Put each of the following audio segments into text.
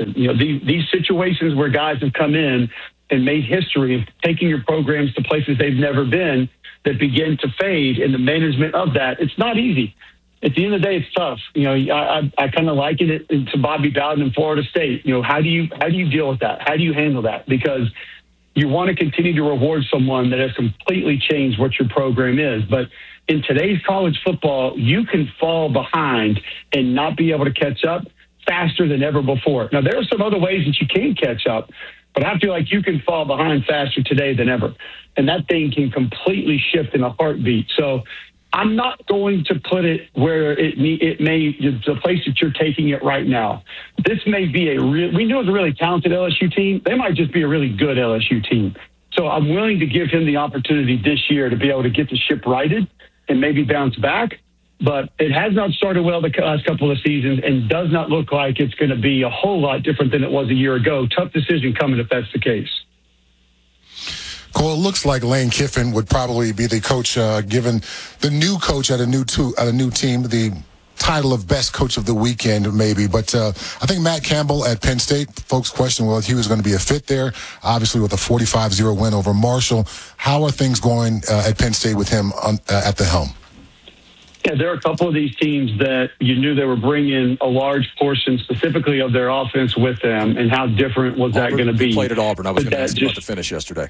listen, these situations where guys have come in and made history of taking your programs to places they've never been that begin to fade, and the management of that, it's not easy. At the end of the day, it's tough. I kind of liken it to Bobby Bowden in Florida State. How do you deal with that? How do you handle that? Because you want to continue to reward someone that has completely changed what your program is. But in today's college football, you can fall behind and not be able to catch up faster than ever before. Now, there are some other ways that you can catch up, but I feel like you can fall behind faster today than ever. And that thing can completely shift in a heartbeat. So I'm not going to put it where the place that you're taking it right now. This may be we know it's a really talented LSU team. They might just be a really good LSU team. So I'm willing to give him the opportunity this year to be able to get the ship righted and maybe bounce back. But it has not started well the last couple of seasons and does not look like it's going to be a whole lot different than it was a year ago. Tough decision coming if that's the case. Cole, it looks like Lane Kiffin would probably be the coach, given the new coach at a new team, the title of best coach of the weekend, maybe. But I think Matt Campbell at Penn State, folks questioned whether he was going to be a fit there, obviously with a 45-0 win over Marshall. How are things going at Penn State with him at the helm? Yeah, there are a couple of these teams that you knew they were bringing a large portion specifically of their offense with them, and how different was that going to be? Played at Auburn. I was going to ask you about the finish yesterday.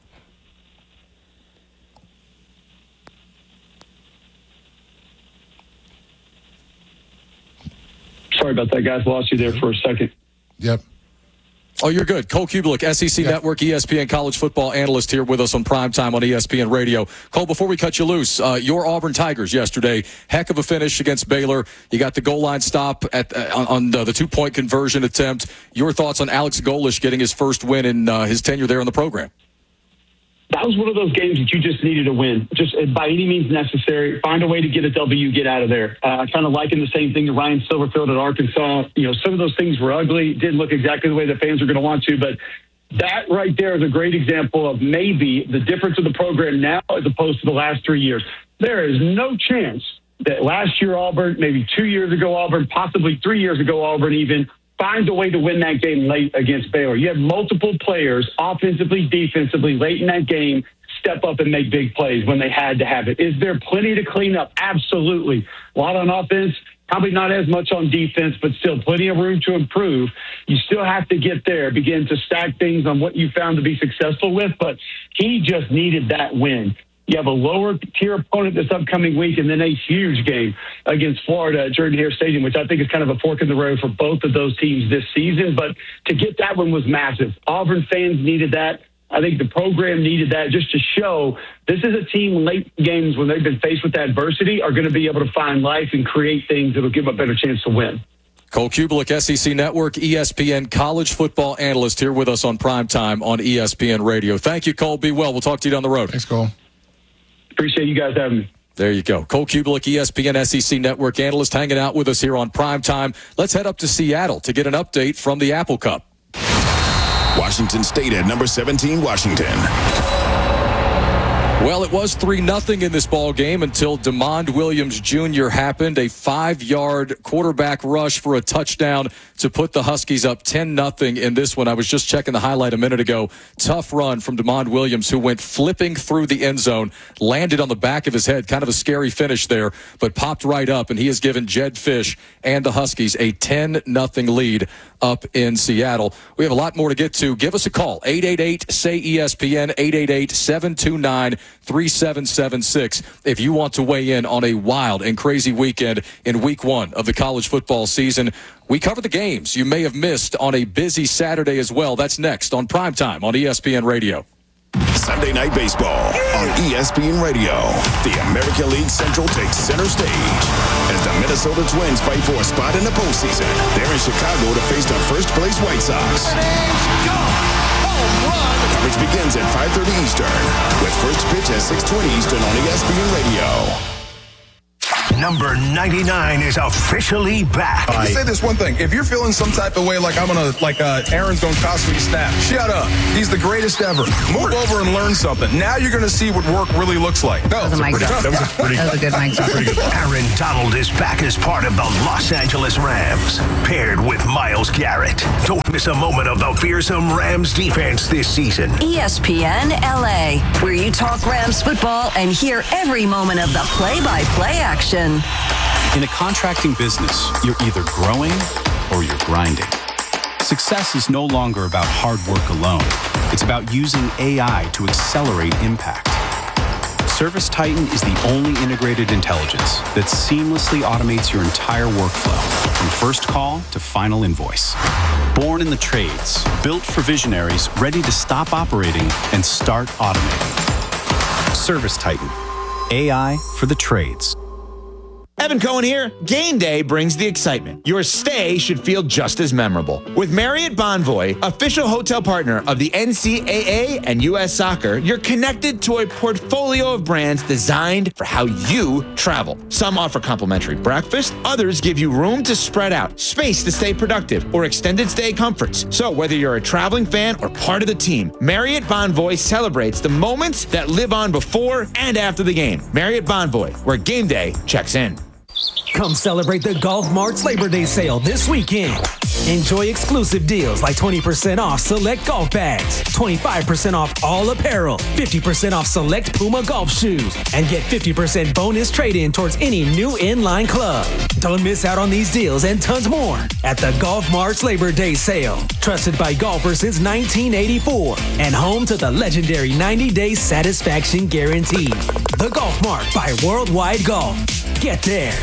Sorry about that, guys. Lost you there for a second. Yep. Oh, you're good. Cole Kubelik, SEC Network, ESPN college football analyst here with us on Primetime on ESPN Radio. Cole, before we cut you loose, your Auburn Tigers yesterday, heck of a finish against Baylor. You got the goal line stop on the 2-point conversion attempt. Your thoughts on Alex Golesh getting his first win in his tenure there in the program? That was one of those games that you just needed to win, just by any means necessary. Find a way to get a W, get out of there. I kind of liken the same thing to Ryan Silverfield at Arkansas. Some of those things were ugly, didn't look exactly the way the fans are going to want to, but that right there is a great example of maybe the difference of the program now as opposed to the last 3 years. There is no chance that last year Auburn, maybe 2 years ago Auburn, possibly 3 years ago Auburn even, finds a way to win that game late against Baylor. You have multiple players, offensively, defensively, late in that game, step up and make big plays when they had to have it. Is there plenty to clean up? Absolutely. A lot on offense, probably not as much on defense, but still plenty of room to improve. You still have to get there, begin to stack things on what you found to be successful with, but he just needed that win. You have a lower-tier opponent this upcoming week, and then a huge game against Florida at Jordan-Hare Stadium, which I think is kind of a fork in the road for both of those teams this season. But to get that one was massive. Auburn fans needed that. I think the program needed that just to show this is a team late games when they've been faced with adversity are going to be able to find life and create things that will give them a better chance to win. Cole Kubelik, SEC Network, ESPN college football analyst here with us on Primetime on ESPN Radio. Thank you, Cole. Be well. We'll talk to you down the road. Thanks, Cole. Appreciate you guys having me. There you go. Cole Kubelik, ESPN SEC Network analyst, hanging out with us here on Primetime. Let's head up to Seattle to get an update from the Apple Cup. Washington State at number 17, Washington. Well, it was 3-0 in this ball game until DeMond Williams Jr. happened. A 5-yard quarterback rush for a touchdown to put the Huskies up 10-0 in this one. I was just checking the highlight a minute ago. Tough run from DeMond Williams, who went flipping through the end zone, landed on the back of his head. Kind of a scary finish there, but popped right up, and he has given Jedd Fisch and the Huskies a 10-0 lead up in Seattle. We have a lot more to get to. Give us a call, 888-SAY-ESPN, 888-729-3776, if you want to weigh in on a wild and crazy weekend in week 1 of the college football season. We cover the games you may have missed on a busy Saturday as well. That's next on Primetime on ESPN Radio. Sunday Night Baseball on ESPN Radio. The American League Central takes center stage as the Minnesota Twins fight for a spot in the postseason. They're in Chicago to face the first-place White Sox. Coverage begins at 5:30 Eastern with first pitch at 6:20 Eastern on ESPN Radio. Number 99 is officially back. Let me say this one thing. If you're feeling some type of way like Aaron's going to cost me a snap, shut up. He's the greatest ever. Move over and learn something. Now you're going to see what work really looks like. That was a good mic drop. Aaron Donald is back as part of the Los Angeles Rams, paired with Myles Garrett. Don't miss a moment of the fearsome Rams defense this season. ESPN LA, where you talk Rams football and hear every moment of the play-by-play action. In a contracting business, you're either growing or you're grinding. Success is no longer about hard work alone. It's about using AI to accelerate impact. ServiceTitan is the only integrated intelligence that seamlessly automates your entire workflow, from first call to final invoice. Born in the trades, built for visionaries ready to stop operating and start automating. ServiceTitan, AI for the trades. Evan Cohen here. Game day brings the excitement. Your stay should feel just as memorable. With Marriott Bonvoy, official hotel partner of the NCAA and U.S. Soccer, you're connected to a portfolio of brands designed for how you travel. Some offer complimentary breakfast, others give you room to spread out, space to stay productive, or extended stay comforts. So whether you're a traveling fan or part of the team, Marriott Bonvoy celebrates the moments that live on before and after the game. Marriott Bonvoy, where game day checks in. Come celebrate the Golf Mart's Labor Day sale this weekend. Enjoy exclusive deals like 20% off select golf bags, 25% off all apparel, 50% off select Puma golf shoes, and get 50% bonus trade-in towards any new inline club. Don't miss out on these deals and tons more at the Golf Mart's Labor Day sale. Trusted by golfers since 1984 and home to the legendary 90-day satisfaction guarantee. The Golf Mart by Worldwide Golf. Get there.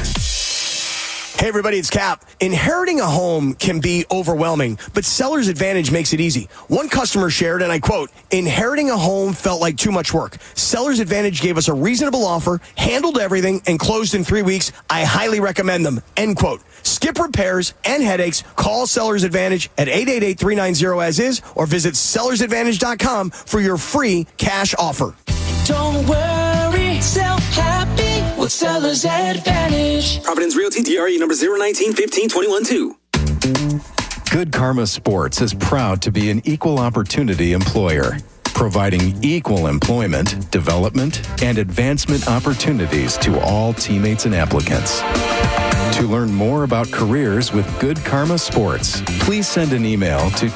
Hey everybody, it's Cap. Inheriting a home can be overwhelming, but Seller's Advantage makes it easy. One customer shared, and I quote, "Inheriting a home felt like too much work. Seller's Advantage gave us a reasonable offer, handled everything, and closed in 3 weeks. I highly recommend them." End quote. Skip repairs and headaches. Call Seller's Advantage at 888-390-AS-IS or visit sellersadvantage.com for your free cash offer. Don't worry, sell happy with Seller's Advantage. Providence Realty, DRE number 019-15-21-2. Good Karma Sports is proud to be an equal opportunity employer, providing equal employment, development, and advancement opportunities to all teammates and applicants. To learn more about careers with Good Karma Sports, please send an email to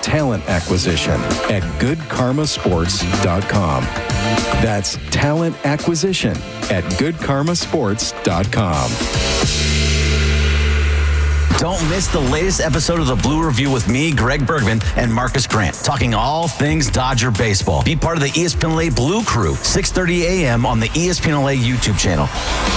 talentacquisition@goodkarmasports.com. That's talentacquisition@goodkarmasports.com. Don't miss the latest episode of the Blue Review with me, Greg Bergman, and Marcus Grant, talking all things Dodger baseball. Be part of the ESPN LA Blue Crew, 6:30 a.m. on the ESPN LA YouTube channel.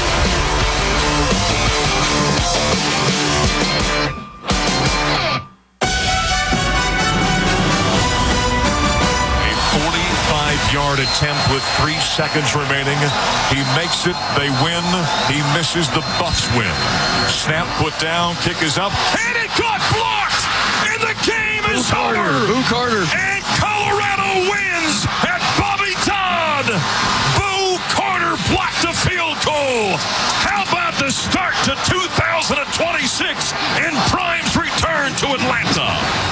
Yard attempt with 3 seconds remaining. He makes it. They win. He misses. The Bucks win. Snap put down. Kick is up. And it got blocked. And the game is over. Boo Carter. And Colorado wins at Bobby Todd. Boo Carter blocked a field goal. How about the start to 2026 and Prime's return to Atlanta?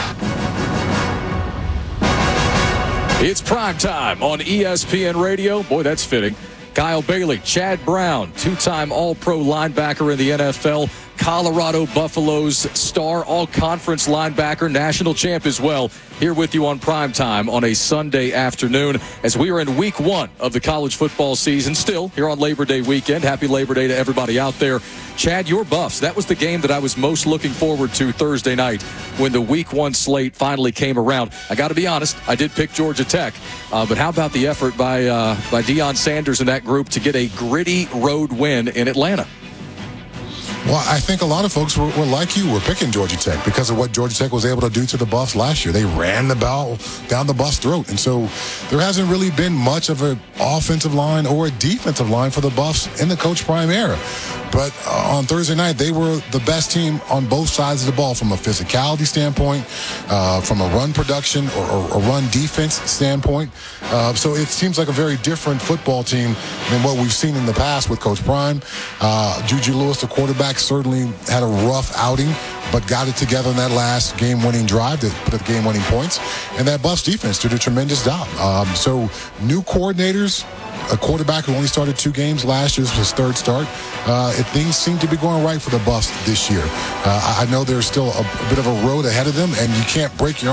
It's prime time on ESPN Radio. Boy, that's fitting. Kyle Bailey, Chad Brown, two-time All-Pro linebacker in the NFL, Colorado Buffaloes star, all-conference linebacker, national champ as well, here with you on prime time on a Sunday afternoon as we are in week 1 of the college football season, still here on Labor Day weekend. Happy Labor Day to everybody out there. Chad, your Buffs, that was the game that I was most looking forward to Thursday night when the week 1 slate finally came around. I got to be honest, I did pick Georgia Tech, but how about the effort by Deion Sanders and that group to get a gritty road win in Atlanta? Well, I think a lot of folks were like you, were picking Georgia Tech because of what Georgia Tech was able to do to the Buffs last year. They ran the ball down the Buffs' throat. And so there hasn't really been much of an offensive line or a defensive line for the Buffs in the Coach Prime era. But on Thursday night, they were the best team on both sides of the ball from a physicality standpoint, from a run production or a run defense standpoint. So it seems like a very different football team than what we've seen in the past with Coach Prime. Juju Lewis, the quarterback, certainly had a rough outing, but got it together in that last game-winning drive that put up game-winning points. And that Buffs defense did a tremendous job. So new coordinators, a quarterback who only started 2 games last year, this was his 3rd start. If things seem to be going right for the Buffs this year. I know there's still a bit of a road ahead of them, and you can't break your